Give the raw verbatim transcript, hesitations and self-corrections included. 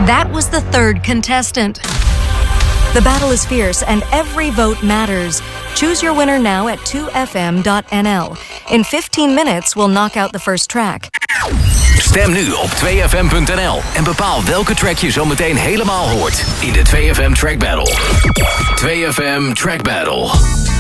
That was the third contestant. The battle is fierce and every vote matters. Choose your winner now at two f m dot n l. In fifteen minutes, we'll knock out the first track. Stem nu op twee f m punt n l en bepaal welke track je zo meteen helemaal hoort in de twee F M Track Battle. twee F M Track Battle.